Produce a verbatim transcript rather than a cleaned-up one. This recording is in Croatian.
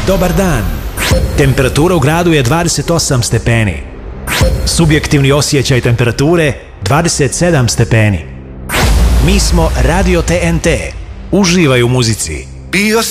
Dobar dan. Temperatura u gradu je dvadeset osam stepeni. Subjektivni osjećaj temperature dvadeset sedam stepeni. Mi smo Radio T N T. Uživaj u muzici. Bio